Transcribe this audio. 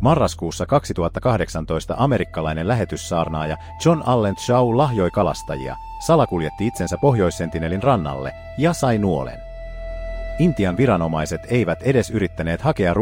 Marraskuussa 2018 amerikkalainen lähetyssaarnaaja John Allen Shaw lahjoi kalastajia, salakuljetti itsensä Pohjoissentinelin rannalle ja sai nuolen. Intian viranomaiset eivät edes yrittäneet hakea